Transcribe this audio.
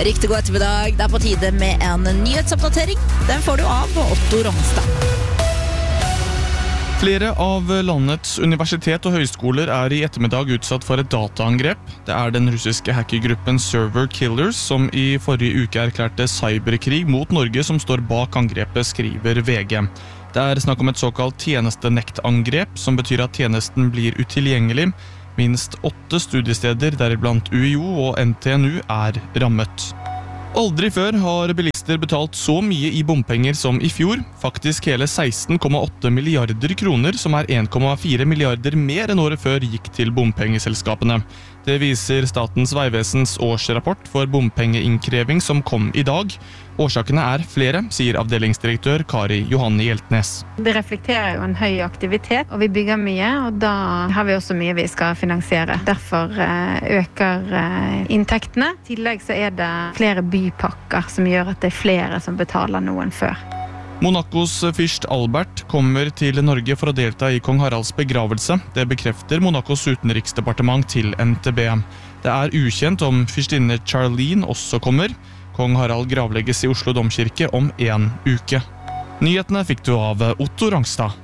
Riktig god ettermiddag. Det på tide med en nyhetsoppdatering. Den får du av Otto Rongstad. Flere av landets universitet og høyskoler i ettermiddag utsatt for et dataangrep. Det den russiske hackergruppen Server Killers som i forrige uke erklærte cyberkrig mot Norge som står bak angrepet, skriver VG. Det snakk om et såkalt tjenestenektangrep, som betyr at tjenesten blir utilgjengelig. Minst 8 studiesteder, deriblant UiO og NTNU, rammet. Aldri før har bilister betalt så mye i bompenger som i fjor, faktisk hele 16,8 milliarder kroner, som 1,4 milliarder mer enn året før gikk til bompengeselskapene. Det viser Statens Vegvesens årsrapport for bompengeinnkreving som kom i dag. Årsakene flere, sier avdelingsdirektør Kari Johanne Hjeltnes. Det reflekterer jo en høy aktivitet, og vi bygger mye, og da har vi også mye vi skal finansiere. Derfor øker inntektene. I tillegg så det flere bypakker som gjør at det flere som betaler noe enn før. Monacos fyrst Albert kommer til Norge for å delta i kong Haralds begravelse. Det bekrefter Monacos utenriksdepartement til NTB. Det ukjent om fyrstinne Charlene også kommer. Kong Harald gravlegges i Oslo Domkirke om 1 uke. Nyhetene fikk du av Otto Rongstad.